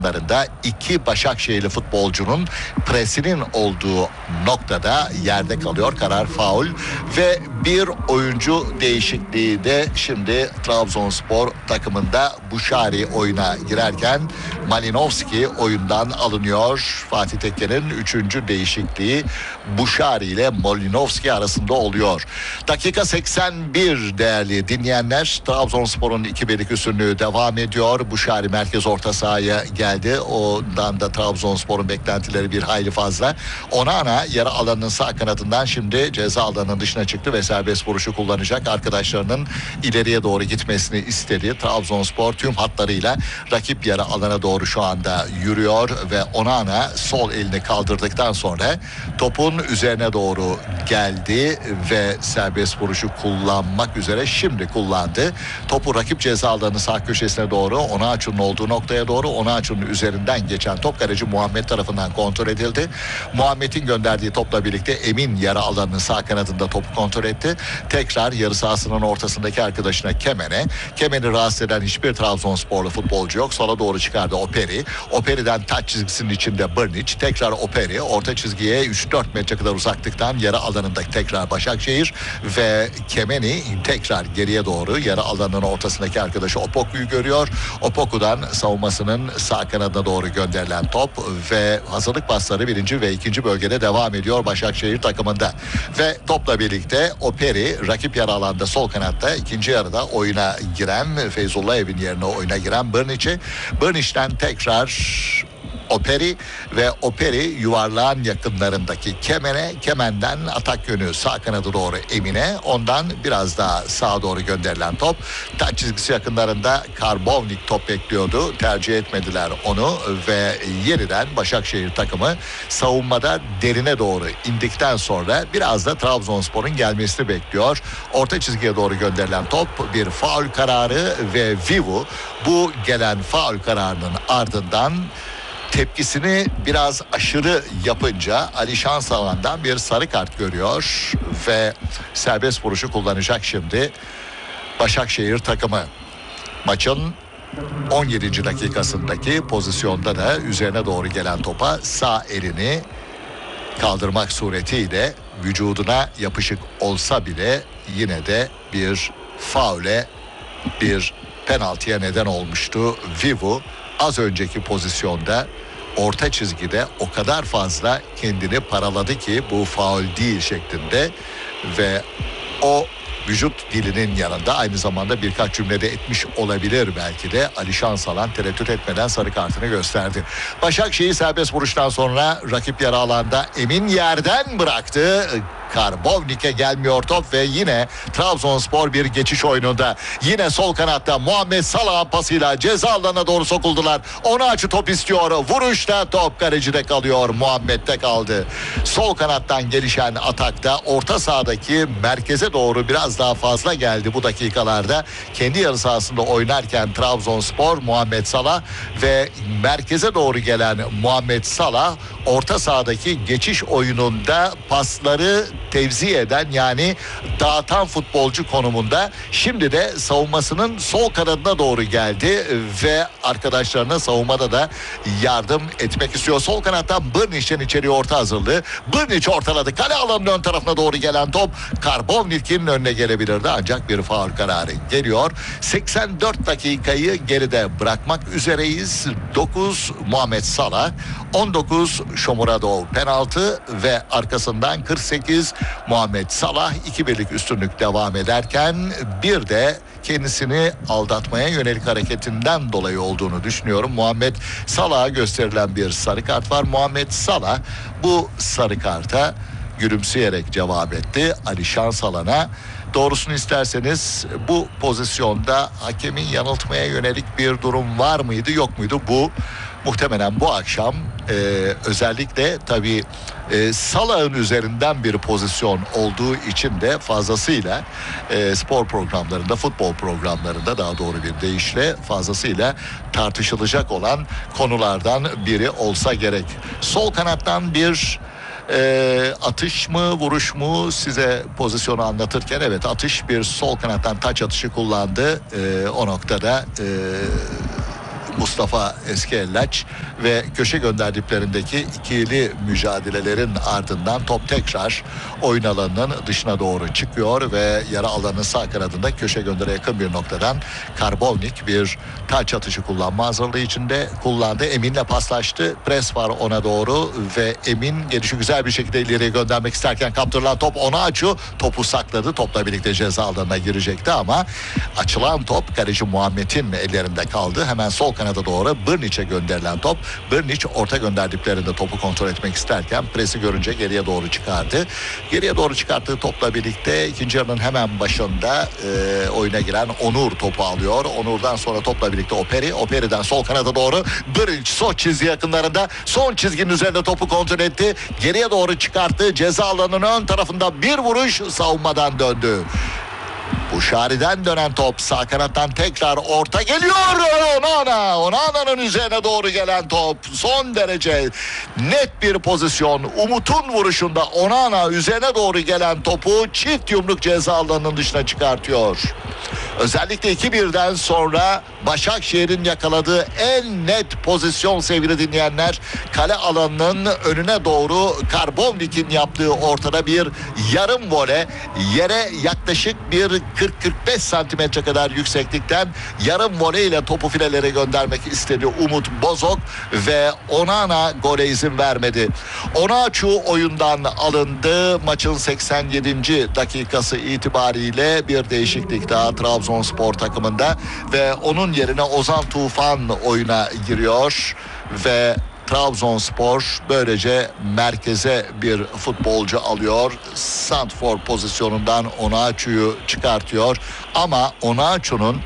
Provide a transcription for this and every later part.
iki Başakşehirli futbolcunun presinin olduğu noktada yerde kalıyor. Karar faul ve bir oyuncu değişikliği de şimdi Trabzonspor takımında. Buşari oyuna girerken Malinovski oyundan alınıyor. Fatih Tekke'nin 3. değişikliği Buşari ile Malinovski arasında oluyor. Dakika 81 değerli dinleyenler. Trabzonspor'un 2-1'lik üstünlüğü devam ediyor. Buşari merkez orta sahaya geldi. Ondan da Trabzonspor'un beklentileri bir hayli fazla. Onana yarı alanının sağ kanadından şimdi ceza alanının dışına çıktı ve serbest vuruşu kullanacak. Arkadaşlarının ileriye doğru gitmesini istedi. Trabzonspor tüm hatlarıyla rakip yarı alana doğru şu anda yürüyor ve Onana sol elini kaldırdıktan sonra topun üzerine doğru geldi ve serbest vuruşu kullanmak üzere şimdi kullandı. Topu rakip ceza alanının sağ köşesine doğru, Onaçu'nun olduğu noktaya doğru, Onaçu'nun üzerinden geçen top kaleci Muhammed tarafından kontrol edildi. Muhammed'in gönderdiği topla birlikte Emin yarı alanının sağ kanadında topu kontrol etti. Tekrar yarı sahasının ortasındaki arkadaşına Kemen'i rahatsız eden hiçbir Trabzonsporlu futbolcu yok. Sola doğru çıkardı Operi. Operi'den taç çizgisinin içinde Brnić. Tekrar Operi. Orta çizgiye 3-4 metre kadar uzaklıktan yarı alanında tekrar Başakşehir ve Kemen'i tekrar geriye doğru yarı alanının ortasındaki arkadaşı Opoku'yu görüyor. Opoku'dan savunmasının sağ kanadına doğru gönderilen top ve hazırlık pasları 1. ve 2. bölgede devam ediyor Başakşehir takımında. Ve topla birlikte Operi rakip yarı alanda sol kanatta ikinci yarıda oyuna giren Feyzullah Evin yerine oyuna giren Brnić'ten tekrar Operi ve Operi yuvarlağın yakınlarındaki Kemen'den atak yönü sağ kanadı doğru Emine, ondan biraz daha sağa doğru gönderilen top taç çizgisi yakınlarında Karbovnik top bekliyordu, tercih etmediler onu ve yeniden Başakşehir takımı savunmada derine doğru indikten sonra biraz da Trabzonspor'un gelmesini bekliyor. Orta çizgiye doğru gönderilen top bir faul kararı ve Vivu bu gelen faul kararının ardından tepkisini biraz aşırı yapınca Ali Şansalan'dan bir sarı kart görüyor ve serbest vuruşu kullanacak şimdi Başakşehir takımı. Maçın 17. dakikasındaki pozisyonda da üzerine doğru gelen topa sağ elini kaldırmak suretiyle vücuduna yapışık olsa bile yine de bir faule, bir penaltıya neden olmuştu Vivu. Az önceki pozisyonda orta çizgide o kadar fazla kendini paraladı ki bu faul değil şeklinde ve o vücut dilinin yanında aynı zamanda birkaç cümlede etmiş olabilir belki de Ali Şansalan tereddüt etmeden sarı kartını gösterdi. Başakşehir serbest vuruştan sonra rakip yarı alanda Emin yerden bıraktı. Karbovnik'e gelmiyor top ve yine Trabzonspor bir geçiş oyununda. Yine sol kanatta Muhammed Salah'ın pasıyla ceza alanına doğru sokuldular. Onaçu top istiyor. Vuruşta top kalecide kalıyor. Muhammed'de kaldı. Sol kanattan gelişen atakta orta sahadaki merkeze doğru biraz daha fazla geldi bu dakikalarda. Kendi yarı sahasında oynarken Trabzonspor Muhammed Salah ve merkeze doğru gelen Muhammed Salah orta sahadaki geçiş oyununda pasları tevzi eden yani dağıtan futbolcu konumunda. Şimdi de savunmasının sol kanadına doğru geldi ve arkadaşlarına savunmada da yardım etmek istiyor. Sol kanattan Brnić'ten içeriye orta hazırlığı. Brnić ortaladı. Kale alanının ön tarafına doğru gelen top Karbovnik'in önüne gelebilirdi ancak bir faul kararı geliyor. 84 dakikayı geride bırakmak üzereyiz. 9 Muhammed Salah, 19 Shomurodov penaltı ve arkasından 48 Muhammed Salah 2-1'lik üstünlük devam ederken bir de kendisini aldatmaya yönelik hareketinden dolayı olduğunu düşünüyorum. Muhammed Salah'a gösterilen bir sarı kart var. Muhammed Salah bu sarı karta gülümseyerek cevap etti Ali Şansalan'a. Doğrusunu isterseniz bu pozisyonda hakemin yanıltmaya yönelik bir durum var mıydı yok muydu? Bu muhtemelen bu akşam özellikle tabii Salah'ın üzerinden bir pozisyon olduğu için de fazlasıyla spor programlarında, futbol programlarında daha doğru bir deyişle fazlasıyla tartışılacak olan konulardan biri olsa gerek. Sol kanattan bir atış mı vuruş mu size pozisyonu anlatırken evet atış bir sol kanattan taç atışı kullandı. O noktada Mustafa Eskellaç ve köşe gönderdiklerindeki ikili mücadelelerin ardından top tekrar oyun alanının dışına doğru çıkıyor ve yarı alanın sağ kanadında köşe göndere yakın bir noktadan Karbovnik bir taç atışı kullanma hazırlığı içinde kullandı. Emin'le paslaştı. Pres var ona doğru ve Emin gelişi güzel bir şekilde ileriye göndermek isterken kaptırılan top ona açıyor. Topu sakladı. Topla birlikte ceza alanına girecekti ama açılan top kaleci Muhammed'in ellerinde kaldı. Hemen sol kanada doğru Brnić'e gönderilen top. Brnić orta gönderdiklerinde topu kontrol etmek isterken presi görünce geriye doğru çıkardı. Geriye doğru çıkarttığı topla birlikte ikinci yarının hemen başında oyuna giren Onur topu alıyor. Onur'dan sonra topla birlikte Operi. Operi'den sol kanada doğru Brnić son çizgi yakınlarında son çizginin üzerinde topu kontrol etti. Geriye doğru çıkarttı. Ceza alanının ön tarafında bir vuruş savunmadan döndü. Buşari'den dönen top sağ kanattan tekrar orta geliyor. Onana'nın üzerine doğru gelen top. Son derece net bir pozisyon. Umut'un vuruşunda Onana üzerine doğru gelen topu çift yumruk ceza alanının dışına çıkartıyor. Özellikle 2-1'den sonra Başakşehir'in yakaladığı en net pozisyon sevgili dinleyenler. Kale alanının önüne doğru Karbovnik'in yaptığı ortada bir yarım vole. Yere yaklaşık bir 40-45 santimetre kadar yükseklikten yarım voley ile topu filelere göndermek istedi Umut Bozok ve Onana gole izin vermedi. Onaçu oyundan alındı. Maçın 87. dakikası itibariyle bir değişiklik daha Trabzonspor takımında ve onun yerine Ozan Tufan oyuna giriyor ve Trabzonspor böylece merkeze bir futbolcu alıyor. Santfor pozisyonundan Onaçu'yu çıkartıyor. Ama Onaçu'nun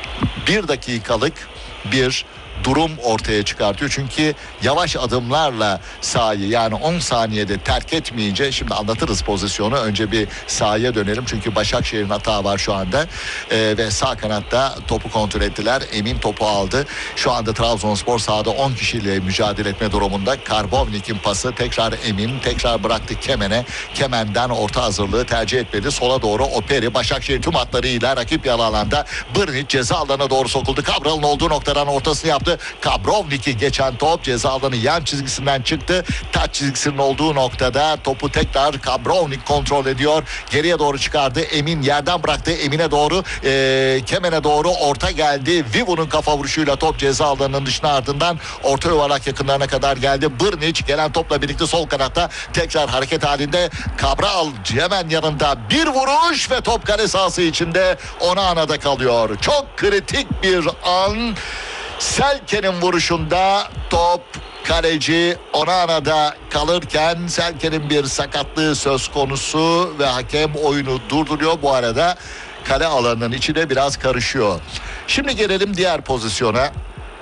bir dakikalık bir durum ortaya çıkartıyor. Çünkü yavaş adımlarla sahayı yani 10 saniyede terk etmeyince şimdi anlatırız pozisyonu. Önce bir sahaya dönelim. Çünkü Başakşehir'in hata var şu anda. Ve sağ kanatta topu kontrol ettiler. Emin topu aldı. Şu anda Trabzonspor sahada 10 kişiyle mücadele etme durumunda. Karbovnik'in pası tekrar Emin. Tekrar bıraktı Kemen'e. Kemen'den orta hazırlığı tercih etmedi. Sola doğru Operi. Başakşehir tüm hatlarıyla rakip yarı alanda. Brnić ceza alanına doğru sokuldu. Kabral'ın olduğu noktadan ortasını yaptı. Karbovnik'i geçen top ceza alanı yan çizgisinden çıktı. Taç çizgisinin olduğu noktada topu tekrar Karbovnik kontrol ediyor. Geriye doğru çıkardı. Emin yerden bıraktı. Emin'e doğru Kemen'e doğru orta geldi. Vivo'nun kafa vuruşuyla top ceza alanının dışına ardından orta yuvarlak yakınlarına kadar geldi. Brnić gelen topla birlikte sol kanatta tekrar hareket halinde. Cabral hemen yanında bir vuruş ve top kale sahası içinde Onana'da kalıyor. Çok kritik bir an. Selke'nin vuruşunda top kaleci Onana'da kalırken Selke'nin bir sakatlığı söz konusu ve hakem oyunu durduruyor. Bu arada kale alanının içine biraz karışıyor. Şimdi gelelim diğer pozisyona.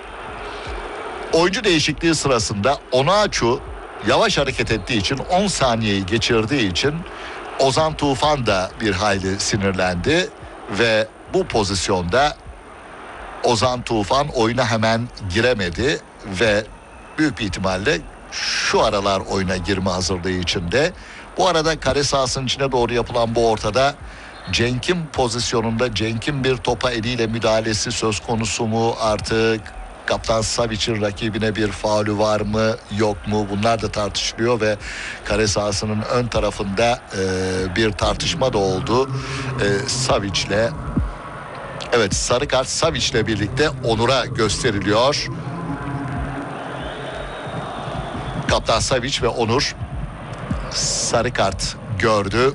Oyuncu değişikliği sırasında Onaçu yavaş hareket ettiği için 10 saniyeyi geçirdiği için Ozan Tufan da bir hayli sinirlendi ve bu pozisyonda Ozan Tufan oyuna hemen giremedi ve büyük bir ihtimalle şu aralar oyuna girme hazırlığı içinde. Bu arada kale sahasının içine doğru yapılan bu ortada Cenk'in pozisyonunda Cenk'in bir topa eliyle müdahalesi söz konusu mu, artık Kaptan Savic'in rakibine bir faulü var mı yok mu, bunlar da tartışılıyor ve kale sahasının ön tarafında bir tartışma da oldu. Savic'le evet, sarı kart Savic'le birlikte Onur'a gösteriliyor. Kaptan Savic ve Onur sarı kart gördü.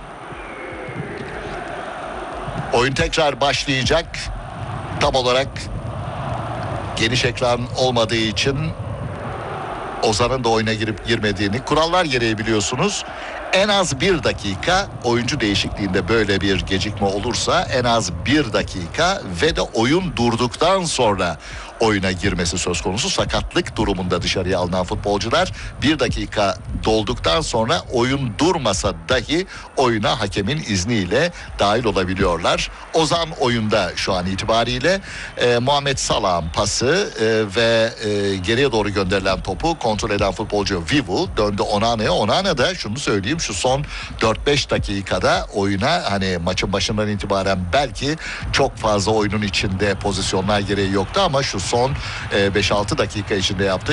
Oyun tekrar başlayacak. Tam olarak geniş ekran olmadığı için Ozan'ın da oyuna girip girmediğini, kurallar gereği biliyorsunuz. En az bir dakika oyuncu değişikliğinde böyle bir gecikme olursa en az bir dakika ve de oyun durduktan sonra oyuna girmesi söz konusu. Sakatlık durumunda dışarıya alınan futbolcular bir dakika dolduktan sonra oyun durmasa dahi oyuna hakemin izniyle dahil olabiliyorlar. Ozan oyunda şu an itibariyle. Muhammed Salah'ın pası ve geriye doğru gönderilen topu kontrol eden futbolcu Vivu döndü Onana'ya. Onana da şunu söyleyeyim, şu son 4-5 dakikada oyuna, hani maçın başından itibaren belki çok fazla oyunun içinde pozisyonlar gereği yoktu ama şu son 5-6 dakika içinde yaptığı